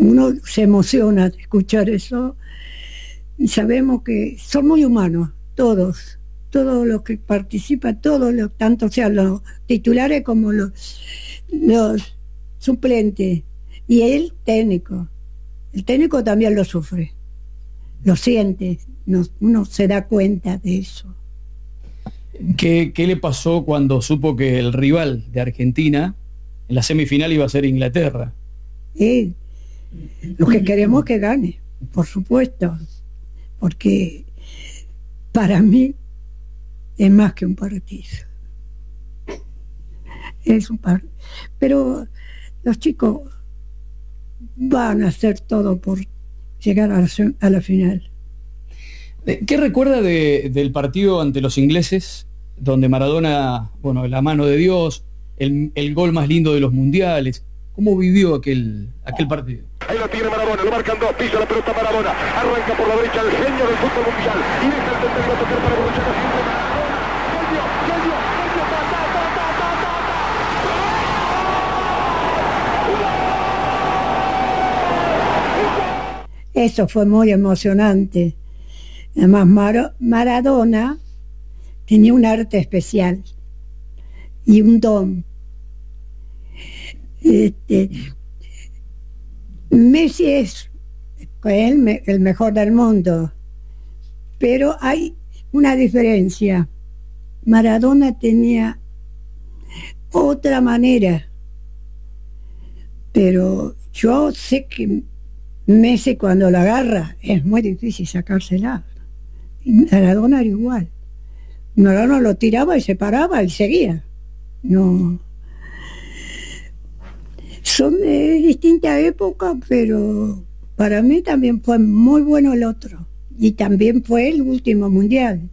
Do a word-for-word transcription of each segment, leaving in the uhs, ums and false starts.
uno se emociona de escuchar eso, y sabemos que son muy humanos, todos, todos los que participan, todos los, tanto sean los titulares como los, los suplentes, y el técnico, el técnico también lo sufre, lo siente, no, uno se da cuenta de eso. ¿Qué, ¿Qué le pasó cuando supo que el rival de Argentina en la semifinal iba a ser Inglaterra? Eh, lo que queremos es que gane, por supuesto, porque para mí es más que un partido. Es un partido. Pero los chicos van a hacer todo por llegar a la, a la final. ¿Qué recuerda de, del partido ante los ingleses, donde Maradona, bueno, la mano de Dios, el, el gol más lindo de los mundiales? ¿Cómo vivió aquel, aquel partido? Ahí lo tiene Maradona, lo marcan dos, pisa la pelota Maradona, arranca por la derecha el genio del fútbol mundial, y deja el tercero a tocar para Borruchaga, siempre Maradona, genio, genio, genio, ta, ta, ta, ta, ta, ta, ta. Eso fue muy emocionante. Además, Mar Maradona tenía un arte especial y un don. Este, Messi es el, el mejor del mundo, pero hay una diferencia. Maradona tenía otra manera, pero yo sé que Messi cuando la agarra es muy difícil sacársela. Y Maradona era igual. Maradona lo tiraba y se paraba y seguía. No. Son de distintas épocas, pero para mí también fue muy bueno el otro. Y también fue el último mundial.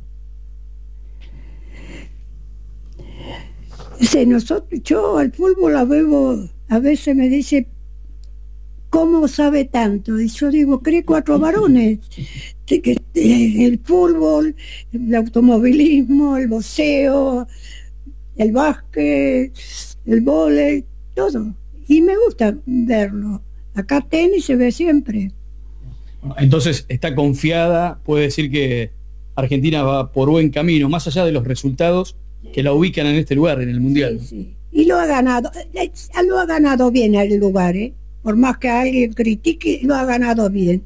Sí, nosotros, yo al fútbol la veo, a veces me dice, ¿cómo sabe tanto? Y yo digo, cree cuatro varones. El fútbol, el automovilismo, el boxeo, el básquet, el vóley, todo. Y me gusta verlo. Acá tenis se ve siempre. Entonces, está confiada, puede decir que Argentina va por buen camino, más allá de los resultados que la ubican en este lugar, en el Mundial. Sí, sí. Y lo ha ganado, lo ha ganado bien el lugar, ¿eh? Por más que alguien critique, lo ha ganado bien.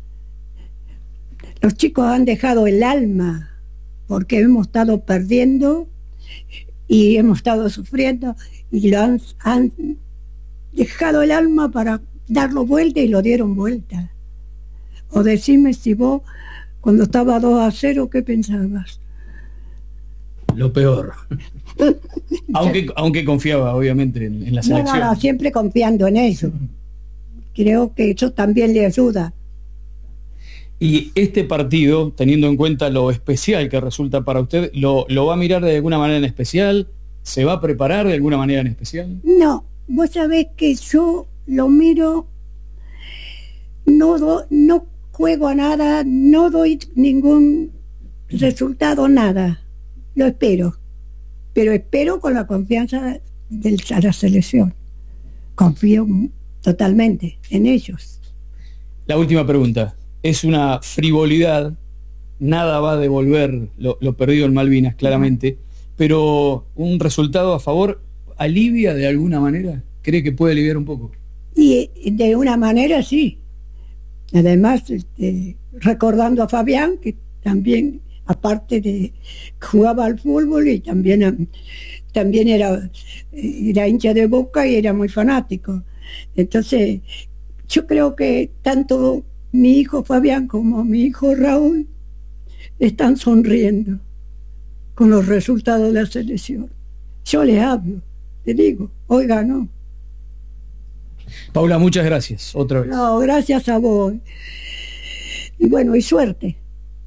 Los chicos han dejado el alma, porque hemos estado perdiendo y hemos estado sufriendo, y lo han, han dejado el alma para darlo vuelta, y lo dieron vuelta. O decime si vos, cuando estaba dos a cero, ¿qué pensabas? Lo peor. aunque, aunque confiaba, obviamente, en, en la selección. No, no, no, siempre confiando en eso. Creo que eso también le ayuda. Y este partido, teniendo en cuenta lo especial que resulta para usted, ¿lo, lo va a mirar de alguna manera en especial? ¿Se va a preparar de alguna manera en especial? No, vos sabés que yo lo miro, no, do, no juego a nada, no doy ningún resultado, nada. Lo espero, pero espero con la confianza de la selección. Confío totalmente en ellos. La última pregunta. Es una frivolidad, nada va a devolver lo, lo perdido en Malvinas, claramente, pero un resultado a favor, ¿alivia de alguna manera? ¿Cree que puede aliviar un poco? Y de una manera sí. Además, este, recordando a Fabián, que también, aparte de jugaba al fútbol, y también, también era, era hincha de Boca y era muy fanático. Entonces, yo creo que tanto mi hijo Fabián como mi hijo Raúl están sonriendo con los resultados de la selección. Yo les hablo, les digo, hoy ganó. Paula, muchas gracias, otra vez. No, gracias a vos. Y bueno, y suerte.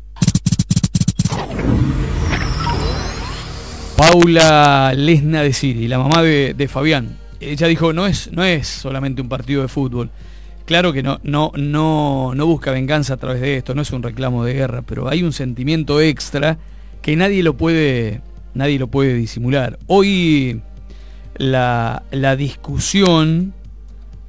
Paula Lesna de Siri, la mamá de, de Fabián. Ella dijo, no es, no es solamente un partido de fútbol. Claro que no, no, no, no busca venganza a través de esto, no es un reclamo de guerra, pero hay un sentimiento extra que nadie lo puede, nadie lo puede disimular. Hoy la, la discusión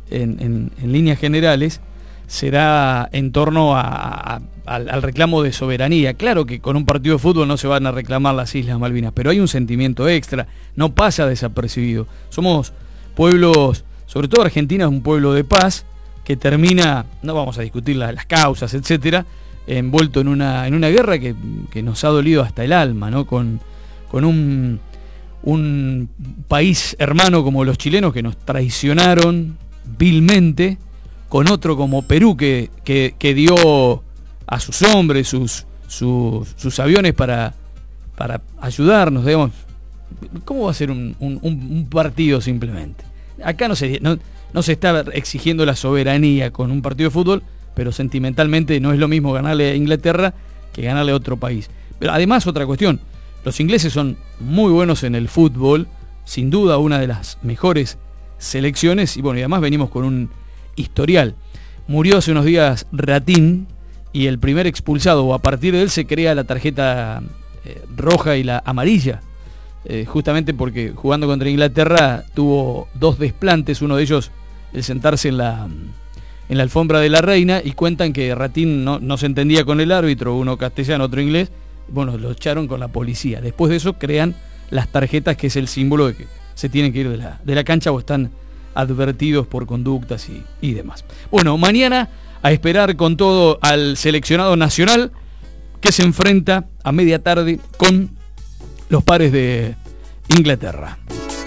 en, en, en líneas generales, será en torno a, a, al, al reclamo de soberanía. Claro que con un partido de fútbol no se van a reclamar las Islas Malvinas, pero hay un sentimiento extra, no pasa desapercibido. Somos pueblos, sobre todo Argentina es un pueblo de paz, que termina, no vamos a discutir la, las causas, etcétera, envuelto en una, en una guerra que, que nos ha dolido hasta el alma, ¿no? Con, con un, un país hermano como los chilenos que nos traicionaron vilmente, con otro como Perú que, que, que dio a sus hombres, sus, sus, sus aviones para, para ayudarnos, digamos. ¿Cómo va a ser un, un, un partido simplemente? Acá no se, no, no se está exigiendo la soberanía con un partido de fútbol, pero sentimentalmente no es lo mismo ganarle a Inglaterra que ganarle a otro país. Pero además otra cuestión, los ingleses son muy buenos en el fútbol, sin duda una de las mejores selecciones, y bueno, y además venimos con un historial. Murió hace unos días Ratín, y el primer expulsado, o a partir de él se crea la tarjeta eh, roja y la amarilla, eh, justamente porque jugando contra Inglaterra tuvo dos desplantes, uno de ellos el sentarse en la, en la alfombra de la reina, y cuentan que Ratín no, no se entendía con el árbitro, uno castellano, otro inglés, bueno, lo echaron con la policía. Después de eso crean las tarjetas, que es el símbolo de que se tienen que ir de la, de la cancha o están advertidos por conductas y, y demás. Bueno, mañana a esperar con todo al seleccionado nacional, que se enfrenta a media tarde con los pares de Inglaterra.